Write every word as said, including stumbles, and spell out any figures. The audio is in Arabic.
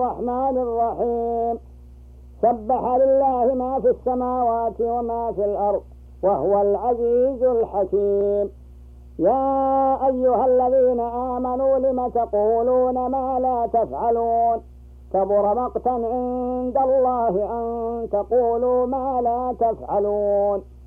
الرحمن الرحيم. سبح لله ما في السماوات وما في الأرض وهو العزيز الحكيم. يا أيها الذين آمنوا لم تقولون ما لا تفعلون كبر مقتا عند الله أن تقولوا ما لا تفعلون.